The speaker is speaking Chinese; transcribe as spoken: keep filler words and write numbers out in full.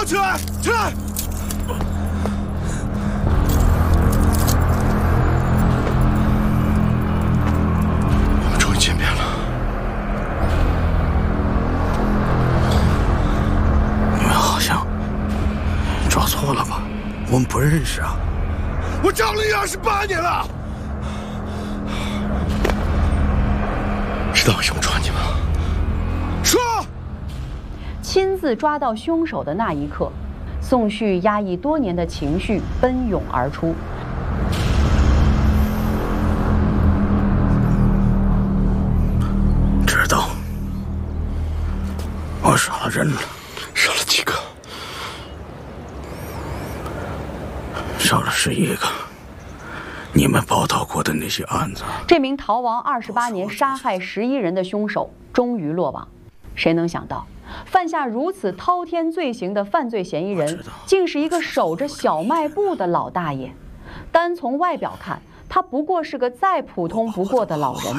抱起来，起来！ 我们终于见面了。 你们好像抓错了吧？我们不认识啊！ 我找了你二十八年了。 知道为什么抓你吗？ 说。 亲自抓到凶手的那一刻，宋旭压抑多年的情绪奔涌而出。 知道，我杀了人了， 杀了几个？ 杀了十一个。你们报道过的那些案子， 这名逃亡二十八年、杀害十一人的凶手终于落网。谁能想到，犯下如此滔天罪行的犯罪嫌疑人，竟是一个守着小卖部的老大爷。单从外表看，他不过是个再普通不过的老人。